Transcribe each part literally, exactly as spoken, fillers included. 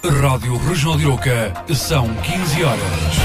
Rádio Regional de Arouca, são quinze horas.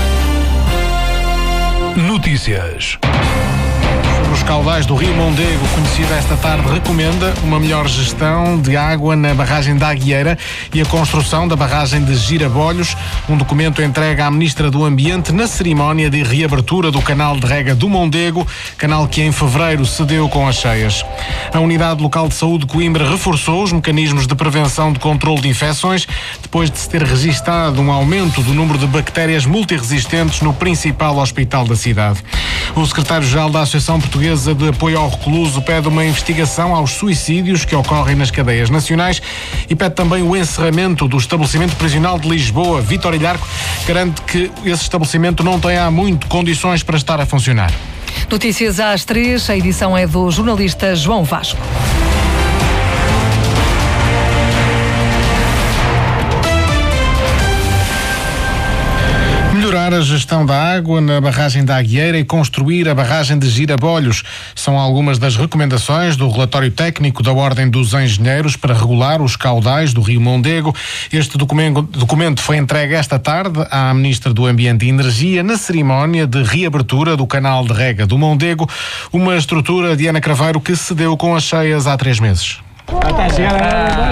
Notícias. Os caudais do Rio Mondego, conhecido esta tarde, recomenda uma melhor gestão de água na barragem da Aguieira e a construção da barragem de Girabolhos, um documento entregue à Ministra do Ambiente na cerimónia de reabertura do canal de rega do Mondego, canal que em fevereiro cedeu com as cheias. A Unidade Local de Saúde de Coimbra reforçou os mecanismos de prevenção de controlo de infecções, depois de se ter registado um aumento do número de bactérias multiresistentes no principal hospital da cidade. O secretário-geral da Associação Portuguesa de Apoio ao Recluso pede uma investigação aos suicídios que ocorrem nas cadeias nacionais e pede também o encerramento do estabelecimento prisional de Lisboa. Vítor Ilharco garante que esse estabelecimento não tem há muito condições para estar a funcionar. Notícias às três, a edição é do jornalista João Vasco. Melhorar a gestão da água na barragem da Aguieira e construir a barragem de Girabolhos são algumas das recomendações do relatório técnico da Ordem dos Engenheiros para regular os caudais do Rio Mondego. Este documento, documento foi entregue esta tarde à Ministra do Ambiente e Energia na cerimónia de reabertura do canal de rega do Mondego, uma estrutura, Diana Craveiro, que cedeu com as cheias há três meses. Até chegar.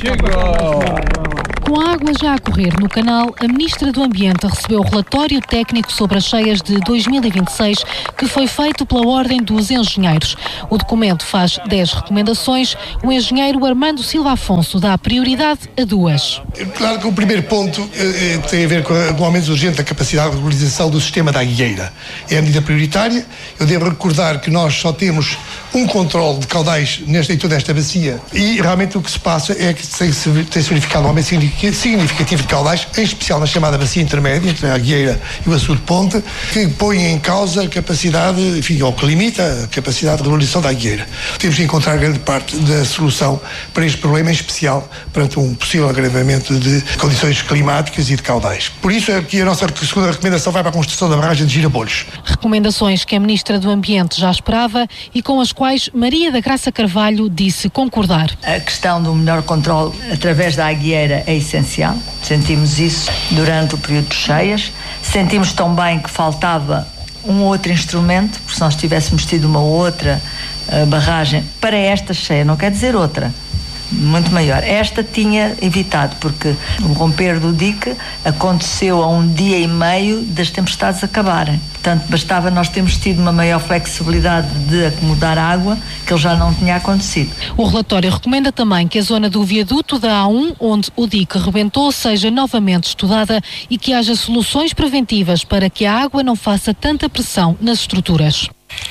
Com a água já a correr no canal, a Ministra do Ambiente recebeu o relatório técnico sobre as cheias de dois mil e vinte e seis, que foi feito pela Ordem dos Engenheiros. O documento faz dez recomendações. O engenheiro Armando Silva Afonso dá prioridade a duas. Claro que o primeiro ponto eh, tem a ver com o aumento urgente da capacidade de regularização do sistema da Aguieira. É a medida prioritária. Eu devo recordar que nós só temos um controle de caudais nesta, em toda esta bacia e realmente o que se passa é que tem-se tem verificado um aumento significativo de caudais, em especial na chamada bacia intermédia, entre a Aguieira e o Açude Ponte, que põe em causa a capacidade, enfim, ou que limita a capacidade de regularização da Aguieira. Temos de encontrar grande parte da solução para este problema, em especial perante um possível agravamento de condições climáticas e de caudais. Por isso, aqui a nossa segunda recomendação vai para a construção da barragem de Girabolhos. Recomendações que a Ministra do Ambiente já esperava e com as quais Maria da Graça Carvalho disse concordar. A questão do melhor controle através da Aguieira é essencial. Sentimos isso durante o período de cheias. Sentimos também que faltava um outro instrumento, porque se nós tivéssemos tido uma outra uh, barragem para esta cheia, não quer dizer outra, muito maior. Esta tinha evitado, porque o romper do dique aconteceu a um dia e meio das tempestades acabarem. Portanto, bastava nós termos tido uma maior flexibilidade de acomodar água, que ele já não tinha acontecido. O relatório recomenda também que a zona do viaduto da A um, onde o dique rebentou, seja novamente estudada e que haja soluções preventivas para que a água não faça tanta pressão nas estruturas.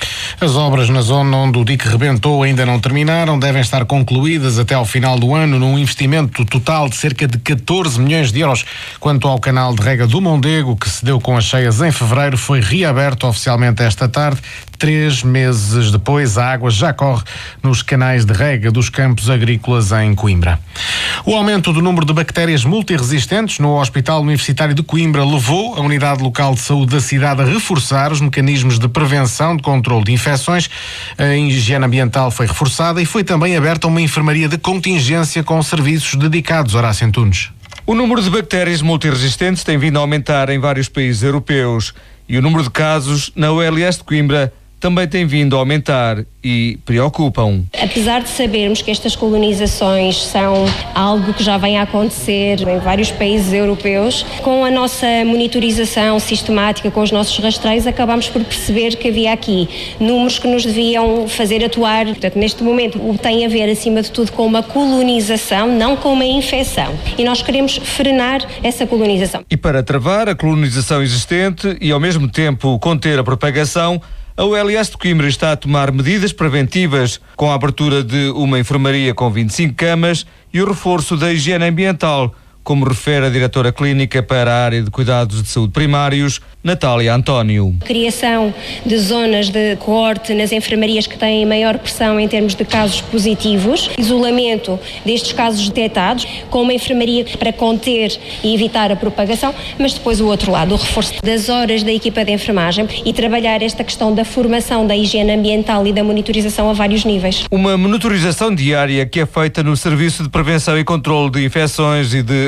As obras na zona onde o dique rebentou ainda não terminaram, devem estar concluídas até ao final do ano, num investimento total de cerca de catorze milhões de euros. Quanto ao canal de rega do Mondego, que se deu com as cheias em fevereiro, foi reaberto oficialmente esta tarde. Três meses depois, a água já corre nos canais de rega dos campos agrícolas em Coimbra. O aumento do número de bactérias multiresistentes no Hospital Universitário de Coimbra levou a Unidade Local de Saúde da cidade a reforçar os mecanismos de prevenção de controle de infecções. A higiene ambiental foi reforçada e foi também aberta uma enfermaria de contingência com serviços dedicados. Horácio Antunes. O número de bactérias multiresistentes tem vindo a aumentar em vários países europeus e o número de casos na U L S de Coimbra também tem vindo a aumentar e preocupam. Apesar de sabermos que estas colonizações são algo que já vem a acontecer em vários países europeus, com a nossa monitorização sistemática, com os nossos rastreios, acabamos por perceber que havia aqui números que nos deviam fazer atuar. Portanto, neste momento, tem a ver, acima de tudo, com uma colonização, não com uma infecção. E nós queremos frenar essa colonização. E para travar a colonização existente e, ao mesmo tempo, conter a propagação, a U L S de Coimbra está a tomar medidas preventivas com a abertura de uma enfermaria com vinte e cinco camas e o reforço da higiene ambiental, como refere a diretora clínica para a área de cuidados de saúde primários, Natália António. Criação de zonas de coorte nas enfermarias que têm maior pressão em termos de casos positivos, isolamento destes casos detectados, com uma enfermaria para conter e evitar a propagação, mas depois o outro lado, o reforço das horas da equipa de enfermagem e trabalhar esta questão da formação da higiene ambiental e da monitorização a vários níveis. Uma monitorização diária que é feita no Serviço de Prevenção e Controlo de Infecções e de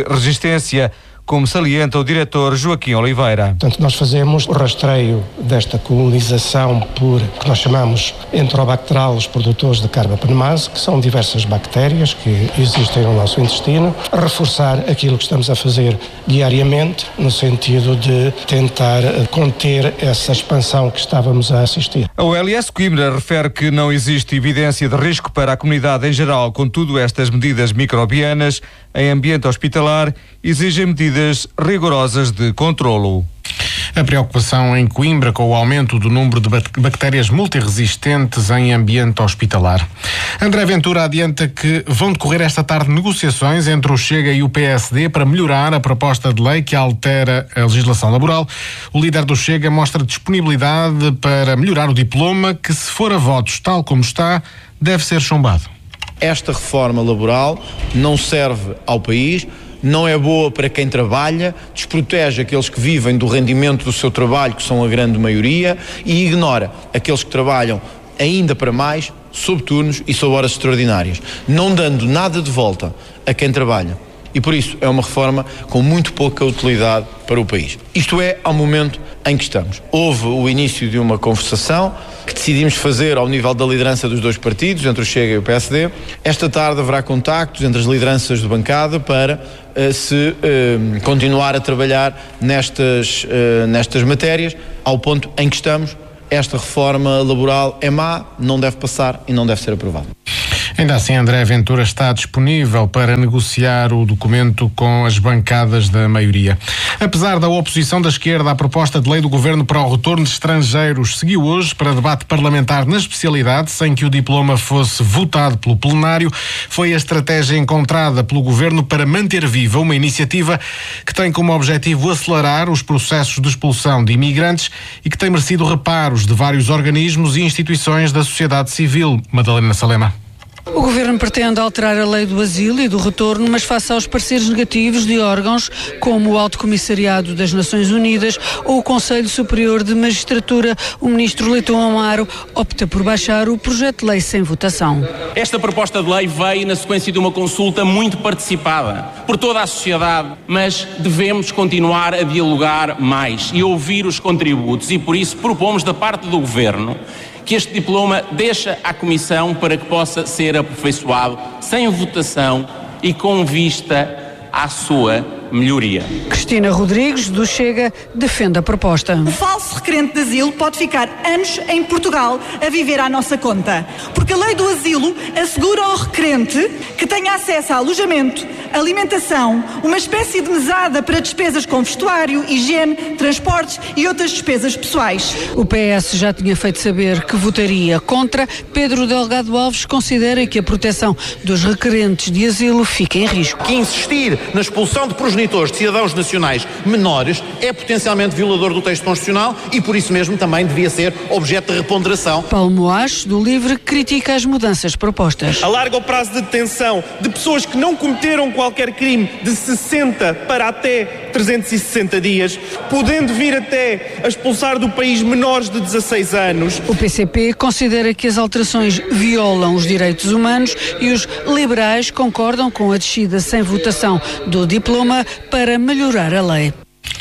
de resistência, como salienta o diretor Joaquim Oliveira. Portanto, nós fazemos o rastreio desta colonização por, que nós chamamos Enterobacterales, os produtores de carbapneumase, que são diversas bactérias que existem no nosso intestino, reforçar aquilo que estamos a fazer diariamente, no sentido de tentar conter essa expansão que estávamos a assistir. A O L S Coimbra refere que não existe evidência de risco para a comunidade em geral, contudo, estas medidas microbianas em ambiente hospitalar exigem medidas rigorosas de controlo. A preocupação em Coimbra com o aumento do número de bactérias multiresistentes em ambiente hospitalar. André Ventura adianta que vão decorrer esta tarde negociações entre o Chega e o P S D para melhorar a proposta de lei que altera a legislação laboral. O líder do Chega mostra disponibilidade para melhorar o diploma que, se for a votos tal como está, deve ser chumbado. Esta reforma laboral não serve ao país, não é boa para quem trabalha, desprotege aqueles que vivem do rendimento do seu trabalho, que são a grande maioria, e ignora aqueles que trabalham ainda para mais, sob turnos e sob horas extraordinárias, não dando nada de volta a quem trabalha. E por isso é uma reforma com muito pouca utilidade para o país. Isto é, ao momento em que estamos. Houve o início de uma conversação que decidimos fazer ao nível da liderança dos dois partidos, entre o Chega e o P S D. Esta tarde haverá contactos entre as lideranças de bancada para uh, se uh, continuar a trabalhar nestas, uh, nestas matérias, ao ponto em que estamos. Esta reforma laboral é má, não deve passar e não deve ser aprovada. Ainda assim, André Ventura está disponível para negociar o documento com as bancadas da maioria. Apesar da oposição da esquerda à proposta de lei do Governo para o retorno de estrangeiros, seguiu hoje para debate parlamentar na especialidade, sem que o diploma fosse votado pelo plenário. Foi a estratégia encontrada pelo Governo para manter viva uma iniciativa que tem como objetivo acelerar os processos de expulsão de imigrantes e que tem merecido reparos de vários organismos e instituições da sociedade civil. Madalena Salema. O Governo pretende alterar a lei do asilo e do retorno, mas face aos pareceres negativos de órgãos como o Alto Comissariado das Nações Unidas ou o Conselho Superior de Magistratura, o ministro Leitão Amaro opta por baixar o projeto de lei sem votação. Esta proposta de lei veio na sequência de uma consulta muito participada por toda a sociedade, mas devemos continuar a dialogar mais e ouvir os contributos e por isso propomos da parte do Governo que este diploma deixa à Comissão para que possa ser aperfeiçoado sem votação e com vista à sua melhoria. Cristina Rodrigues, do Chega, defende a proposta. O falso requerente de asilo pode ficar anos em Portugal a viver à nossa conta, porque a lei do asilo assegura ao requerente que tenha acesso a alojamento, alimentação, uma espécie de mesada para despesas com vestuário, higiene, transportes e outras despesas pessoais. O P S já tinha feito saber que votaria contra. Pedro Delgado Alves considera que a proteção dos requerentes de asilo fica em risco. Que insistir na expulsão de progenitores de cidadãos nacionais menores é potencialmente violador do texto constitucional e por isso mesmo também devia ser objeto de reponderação. Paulo Moaes, do Livre, critica as mudanças propostas. Alarga o prazo de detenção de pessoas que não cometeram qualquer crime de sessenta para até trezentos e sessenta dias, podendo vir até a expulsar do país menores de dezasseis anos. O P C P considera que as alterações violam os direitos humanos e os liberais concordam com a descida sem votação do diploma para melhorar a lei.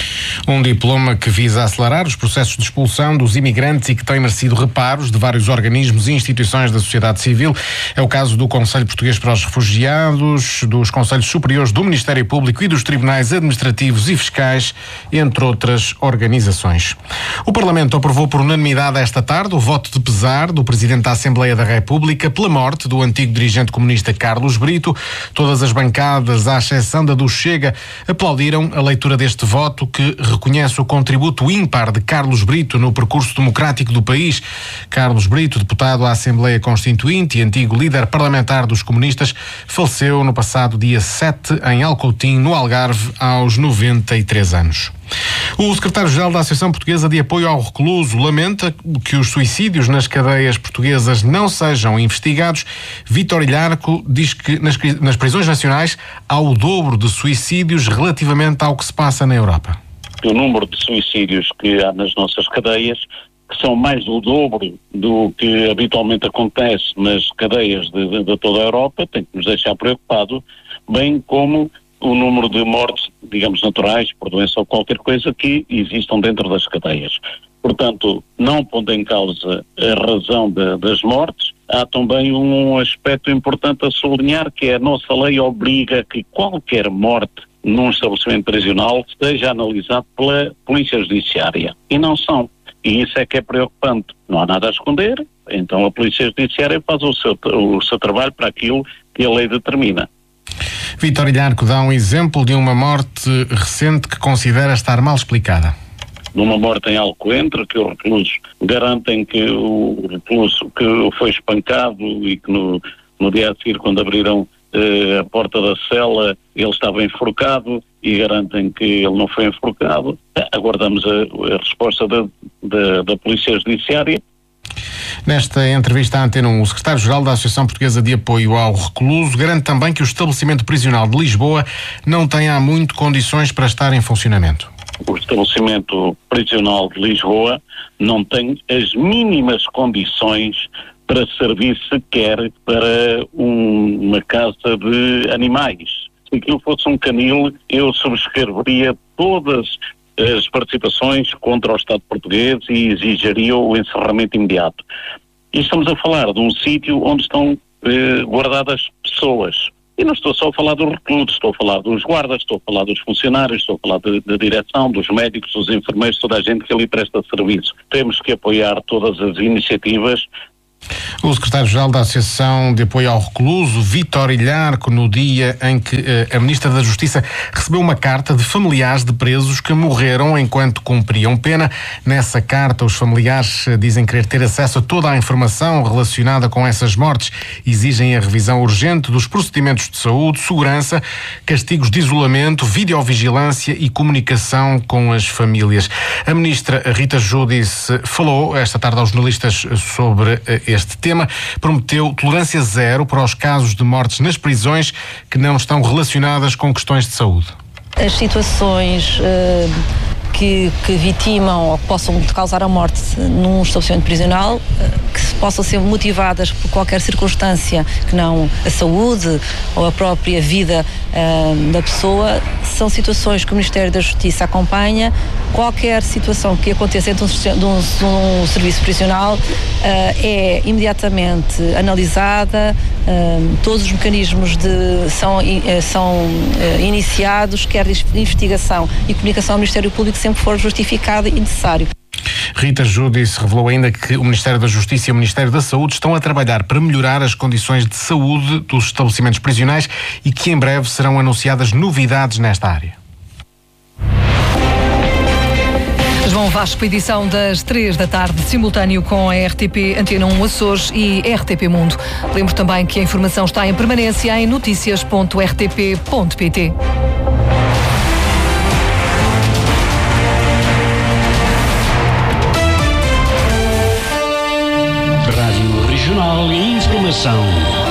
Um diploma que visa acelerar os processos de expulsão dos imigrantes e que tem merecido reparos de vários organismos e instituições da sociedade civil. É o caso do Conselho Português para os Refugiados, dos Conselhos Superiores do Ministério Público e dos Tribunais Administrativos e Fiscais, entre outras organizações. O Parlamento aprovou por unanimidade esta tarde o voto de pesar do Presidente da Assembleia da República pela morte do antigo dirigente comunista Carlos Brito. Todas as bancadas, à exceção da do Chega, aplaudiram a leitura deste voto que reconhece o contributo ímpar de Carlos Brito no percurso democrático do país. Carlos Brito, deputado à Assembleia Constituinte e antigo líder parlamentar dos comunistas, faleceu no passado dia sete em Alcoutim, no Algarve, aos noventa e três anos. O secretário-geral da Associação Portuguesa de Apoio ao Recluso lamenta que os suicídios nas cadeias portuguesas não sejam investigados. Vítor Ilharco diz que nas, nas prisões nacionais há o dobro de suicídios relativamente ao que se passa na Europa. O número de suicídios que há nas nossas cadeias, que são mais do dobro do que habitualmente acontece nas cadeias de, de, de toda a Europa, tem que nos deixar preocupados, bem como o número de mortes, digamos, naturais, por doença ou qualquer coisa que existam dentro das cadeias. Portanto, não pondo em causa a razão de, das mortes, há também um aspecto importante a sublinhar, que é a nossa lei obriga que qualquer morte num estabelecimento prisional seja analisado pela Polícia Judiciária. E não são. E isso é que é preocupante. Não há nada a esconder, então a Polícia Judiciária faz o seu, o seu trabalho para aquilo que a lei determina. Vítor Ilharco dá um exemplo de uma morte recente que considera estar mal explicada. Numa morte em Alcoentre, que os reclusos garantem que o recluso que foi espancado e que no, no dia a seguir, quando abriram eh, a porta da cela, ele estava enforcado e garantem que ele não foi enforcado. Aguardamos a, a resposta da, da, da Polícia Judiciária. Nesta entrevista à Antena um, o secretário-geral da Associação Portuguesa de Apoio ao Recluso garante também que o estabelecimento prisional de Lisboa não tem há muito condições para estar em funcionamento. O estabelecimento prisional de Lisboa não tem as mínimas condições para servir sequer para um, uma casa de animais. Se aquilo fosse um canil, eu subscreveria todas as participações contra o Estado português e exigiria o encerramento imediato. E estamos a falar de um sítio onde estão eh, guardadas pessoas. E não estou só a falar dos reclusos, estou a falar dos guardas, estou a falar dos funcionários, estou a falar da direção, dos médicos, dos enfermeiros, toda a gente que ali presta serviço. Temos que apoiar todas as iniciativas. O secretário-geral da Associação de Apoio ao Recluso, Vítor Ilharco, no dia em que eh, a Ministra da Justiça recebeu uma carta de familiares de presos que morreram enquanto cumpriam pena. Nessa carta, os familiares eh, dizem querer ter acesso a toda a informação relacionada com essas mortes. Exigem a revisão urgente dos procedimentos de saúde, segurança, castigos de isolamento, videovigilância e comunicação com as famílias. A Ministra Rita Giudice falou esta tarde aos jornalistas sobre eh, este tema, prometeu tolerância zero para os casos de mortes nas prisões que não estão relacionadas com questões de saúde. As situações uh, que, que vitimam ou que possam causar a morte num estabelecimento prisional, uh, que possam ser motivadas por qualquer circunstância que não a saúde ou a própria vida uh, da pessoa, são situações que o Ministério da Justiça acompanha. Qualquer situação que aconteça dentro de um, de um, de um serviço prisional uh, é imediatamente analisada, uh, todos os mecanismos de, são, uh, são uh, iniciados, quer de investigação e comunicação ao Ministério Público sempre for justificado e necessário. Rita Giudice revelou ainda que o Ministério da Justiça e o Ministério da Saúde estão a trabalhar para melhorar as condições de saúde dos estabelecimentos prisionais e que em breve serão anunciadas novidades nesta área. João Vasco, edição das três da tarde, simultâneo com a R T P Antena um Açores e R T P Mundo. Lembro também que a informação está em permanência em noticias ponto r t p ponto p t. Rádio Regional e Informação.